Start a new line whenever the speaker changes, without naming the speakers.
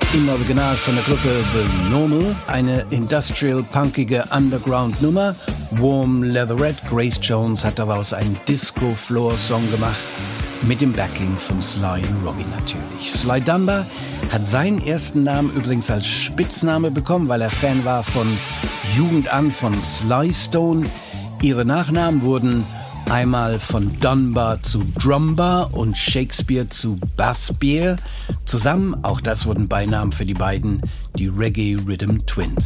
Im Original von der Gruppe The Normal, eine industrial-punkige Underground-Nummer. Warm Leatherette, Grace Jones hat daraus einen Disco-Floor-Song gemacht, mit dem Backing von Sly und Robbie natürlich. Sly Dunbar hat seinen ersten Namen übrigens als Spitzname bekommen, weil er Fan war von Jugend an von Sly Stone. Ihre Nachnamen wurden einmal von Dunbar zu Drumbar und Shakespeare zu Bassbeer. Zusammen, auch das wurden Beinamen für die beiden, die Reggae Rhythm Twins.